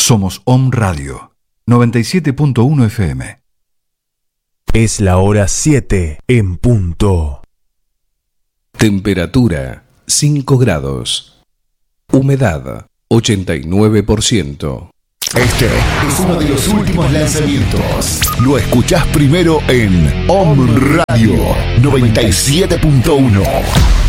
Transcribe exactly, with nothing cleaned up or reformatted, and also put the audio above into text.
Somos Om Radio, noventa y siete punto uno F M. Es la hora siete en punto. Temperatura cinco grados. Humedad ochenta y nueve por ciento. Este es uno de los últimos lanzamientos. Lo escuchás primero en Om Radio noventa y siete punto uno.